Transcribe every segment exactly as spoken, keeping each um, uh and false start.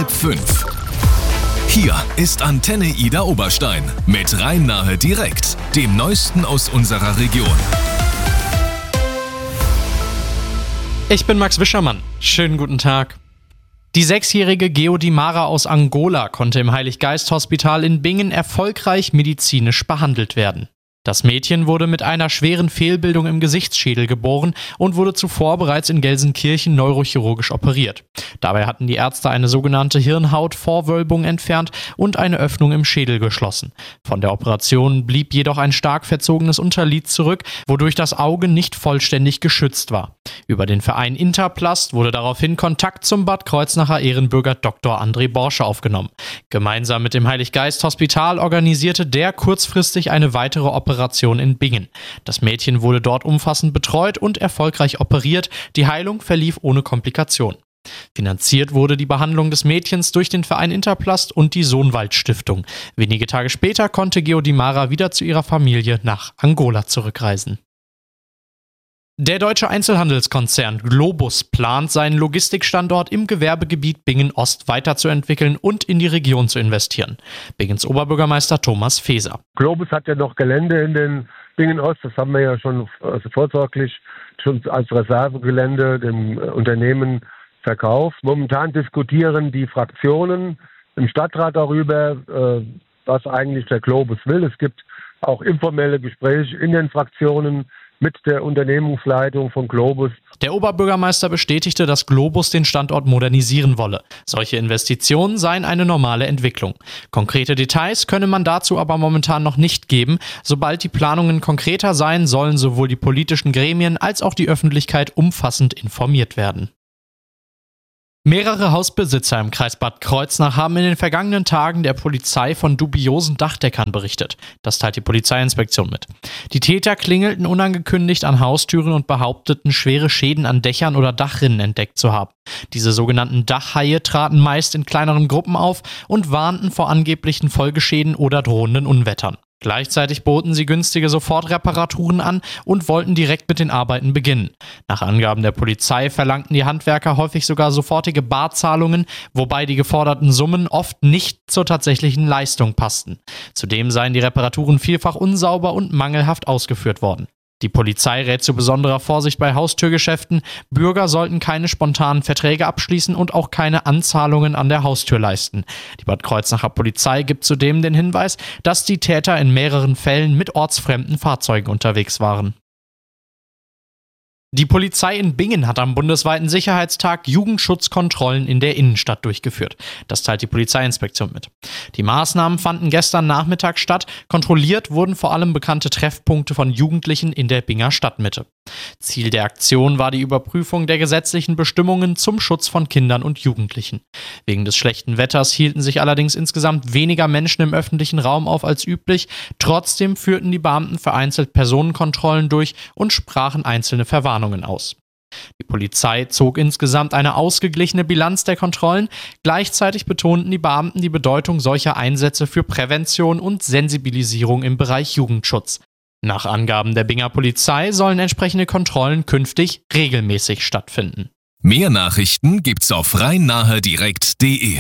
halb fünf. Hier ist Antenne Ida Oberstein mit Rhein-Nahe direkt, dem Neuesten aus unserer Region. Ich bin Max Wischermann. Schönen guten Tag. Die sechsjährige Geodimara aus Angola konnte im Heiliggeist-Hospital in Bingen erfolgreich medizinisch behandelt werden. Das Mädchen wurde mit einer schweren Fehlbildung im Gesichtsschädel geboren und wurde zuvor bereits in Gelsenkirchen neurochirurgisch operiert. Dabei hatten die Ärzte eine sogenannte Hirnhautvorwölbung entfernt und eine Öffnung im Schädel geschlossen. Von der Operation blieb jedoch ein stark verzogenes Unterlid zurück, wodurch das Auge nicht vollständig geschützt war. Über den Verein Interplast wurde daraufhin Kontakt zum Bad Kreuznacher Ehrenbürger Doktor André Borsche aufgenommen. Gemeinsam mit dem Heiliggeist-Hospital organisierte der kurzfristig eine weitere Operation Operation in Bingen. Das Mädchen wurde dort umfassend betreut und erfolgreich operiert. Die Heilung verlief ohne Komplikation. Finanziert wurde die Behandlung des Mädchens durch den Verein Interplast und die Sohnwald Stiftung. Wenige Tage später konnte Geodimara wieder zu ihrer Familie nach Angola zurückreisen. Der deutsche Einzelhandelskonzern Globus plant, seinen Logistikstandort im Gewerbegebiet Bingen-Ost weiterzuentwickeln und in die Region zu investieren. Bingens Oberbürgermeister Thomas Feser. Globus hat ja noch Gelände in den Bingen-Ost, das haben wir ja schon also vorsorglich schon als Reservegelände dem Unternehmen verkauft. Momentan diskutieren die Fraktionen im Stadtrat darüber, was eigentlich der Globus will. Es gibt auch informelle Gespräche in den Fraktionen mit der Unternehmensleitung von Globus. Der Oberbürgermeister bestätigte, dass Globus den Standort modernisieren wolle. Solche Investitionen seien eine normale Entwicklung. Konkrete Details könne man dazu aber momentan noch nicht geben. Sobald die Planungen konkreter seien, sollen sowohl die politischen Gremien als auch die Öffentlichkeit umfassend informiert werden. Mehrere Hausbesitzer im Kreis Bad Kreuznach haben in den vergangenen Tagen der Polizei von dubiosen Dachdeckern berichtet. Das teilt die Polizeiinspektion mit. Die Täter klingelten unangekündigt an Haustüren und behaupteten, schwere Schäden an Dächern oder Dachrinnen entdeckt zu haben. Diese sogenannten Dachhaie traten meist in kleineren Gruppen auf und warnten vor angeblichen Folgeschäden oder drohenden Unwettern. Gleichzeitig boten sie günstige Sofortreparaturen an und wollten direkt mit den Arbeiten beginnen. Nach Angaben der Polizei verlangten die Handwerker häufig sogar sofortige Barzahlungen, wobei die geforderten Summen oft nicht zur tatsächlichen Leistung passten. Zudem seien die Reparaturen vielfach unsauber und mangelhaft ausgeführt worden. Die Polizei rät zu besonderer Vorsicht bei Haustürgeschäften. Bürger sollten keine spontanen Verträge abschließen und auch keine Anzahlungen an der Haustür leisten. Die Bad Kreuznacher Polizei gibt zudem den Hinweis, dass die Täter in mehreren Fällen mit ortsfremden Fahrzeugen unterwegs waren. Die Polizei in Bingen hat am bundesweiten Sicherheitstag Jugendschutzkontrollen in der Innenstadt durchgeführt. Das teilt die Polizeiinspektion mit. Die Maßnahmen fanden gestern Nachmittag statt. Kontrolliert wurden vor allem bekannte Treffpunkte von Jugendlichen in der Binger Stadtmitte. Ziel der Aktion war die Überprüfung der gesetzlichen Bestimmungen zum Schutz von Kindern und Jugendlichen. Wegen des schlechten Wetters hielten sich allerdings insgesamt weniger Menschen im öffentlichen Raum auf als üblich. Trotzdem führten die Beamten vereinzelt Personenkontrollen durch und sprachen einzelne Verwarnungen aus. Die Polizei zog insgesamt eine ausgeglichene Bilanz der Kontrollen. Gleichzeitig betonten die Beamten die Bedeutung solcher Einsätze für Prävention und Sensibilisierung im Bereich Jugendschutz. Nach Angaben der Binger Polizei sollen entsprechende Kontrollen künftig regelmäßig stattfinden. Mehr Nachrichten gibt's auf rhein-nahe direkt punkt de.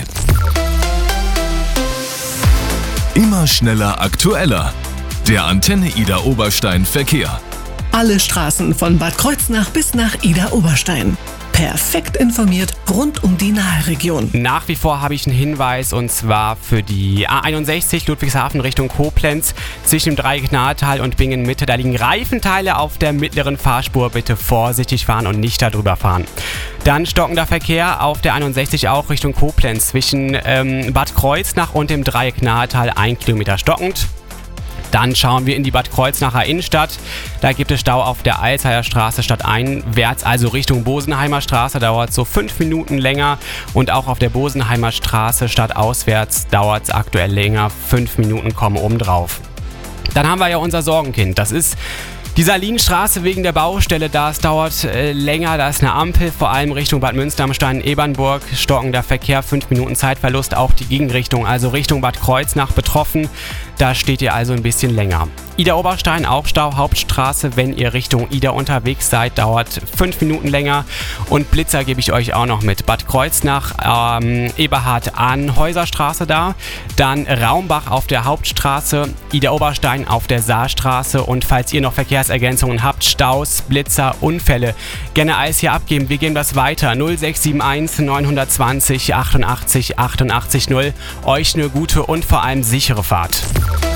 Immer schneller, aktueller. Der Antenne Ida Oberstein Verkehr. Alle Straßen von Bad Kreuznach bis nach Ida Oberstein. Perfekt informiert rund um die Nahe-Region. Nach wie vor habe ich einen Hinweis, und zwar für die A einundsechzig Ludwigshafen Richtung Koblenz zwischen dem Dreieck-Nahetal und Bingen-Mitte. Da liegen Reifenteile auf der mittleren Fahrspur. Bitte vorsichtig fahren und nicht darüber fahren. Dann stockender Verkehr auf der einundsechzig auch Richtung Koblenz zwischen ähm, Bad Kreuznach und dem Dreieck-Nahetal ein Kilometer stockend. Dann schauen wir in die Bad Kreuznacher Innenstadt. Da gibt es Stau auf der Alzheimer Straße stadteinwärts, also Richtung Bosenheimer Straße, dauert so fünf Minuten länger. Und auch auf der Bosenheimer Straße stadtauswärts dauert es aktuell länger, fünf Minuten kommen obendrauf. Dann haben wir ja unser Sorgenkind, das ist die Salinstraße wegen der Baustelle. Da es dauert äh, länger, da ist eine Ampel, vor allem Richtung Bad Münster am Stein, Ebernburg, stockender Verkehr, fünf Minuten Zeitverlust, auch die Gegenrichtung, also Richtung Bad Kreuznach betroffen. Da steht ihr also ein bisschen länger. Ida Oberstein, auch Stau, Hauptstraße, wenn ihr Richtung Ida unterwegs seid, dauert fünf Minuten länger. Und Blitzer gebe ich euch auch noch mit. Bad Kreuznach, ähm, Eberhard an Häuserstraße da, dann Raumbach auf der Hauptstraße, Ida Oberstein auf der Saarstraße und falls ihr noch Verkehrsergänzungen habt, Staus, Blitzer, Unfälle, gerne alles hier abgeben. Wir geben das weiter. null sechs sieben eins neun zwei null achtundachtzig achtundachtzig null. Euch eine gute und vor allem sichere Fahrt.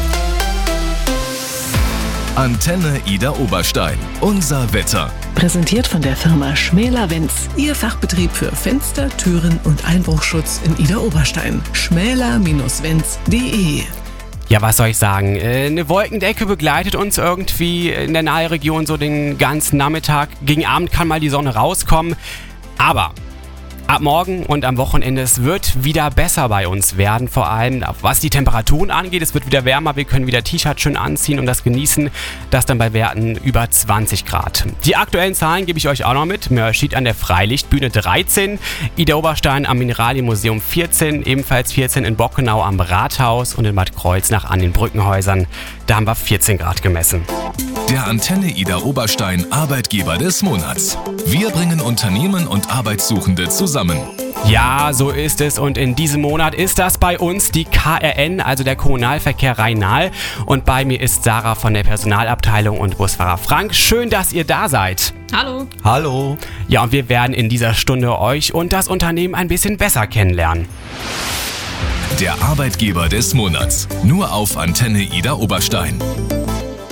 Antenne Ida Oberstein. Unser Wetter. Präsentiert von der Firma Schmäler-Wenz. Ihr Fachbetrieb für Fenster, Türen und Einbruchschutz in Ida Oberstein. schmäler Bindestrich wenz punkt de. Ja, was soll ich sagen? Eine Wolkendecke begleitet uns irgendwie in der Naheregion so den ganzen Nachmittag. Gegen Abend kann mal die Sonne rauskommen. Aber ab morgen und am Wochenende, es wird wieder besser bei uns werden, vor allem was die Temperaturen angeht. Es wird wieder wärmer, wir können wieder T-Shirt schön anziehen und das genießen, das dann bei Werten über zwanzig Grad. Die aktuellen Zahlen gebe ich euch auch noch mit. Mörschid an der Freilichtbühne dreizehn, Ida Oberstein am Mineralienmuseum vierzehn, ebenfalls vierzehn in Bockenau am Rathaus und in Bad Kreuznach an den Brückenhäusern. Da haben wir vierzehn Grad gemessen. Der Antenne Ida Oberstein Arbeitgeber des Monats. Wir bringen Unternehmen und Arbeitssuchende zusammen. Ja, so ist es und in diesem Monat ist das bei uns die K R N, also der Kommunalverkehr Rhein-Nahe. Und bei mir ist Sarah von der Personalabteilung und Busfahrer Frank. Schön, dass ihr da seid. Hallo. Hallo. Ja, und wir werden in dieser Stunde euch und das Unternehmen ein bisschen besser kennenlernen. Der Arbeitgeber des Monats. Nur auf Antenne Ida Oberstein.